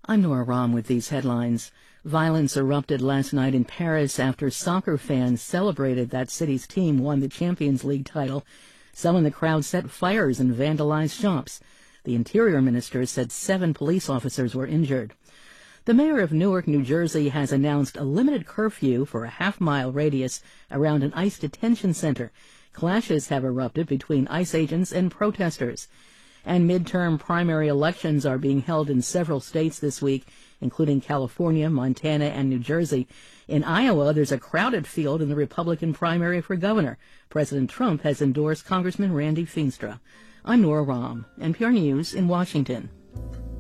I'm Nora Rahm with these headlines. Violence erupted last night in Paris after soccer fans celebrated that city's team won the Champions League title. Some in the crowd set fires and vandalized shops. The Interior Minister said 7 police officers were injured. The mayor of Newark, New Jersey, has announced a limited curfew for a half-mile radius around an ICE detention center. Clashes have erupted between ICE agents and protesters. And midterm primary elections are being held in several states this week, including California, Montana, and New Jersey. In Iowa, there's a crowded field in the Republican primary for governor. President Trump has endorsed Congressman Randy Feenstra. I'm Nora Rahm, NPR News in Washington.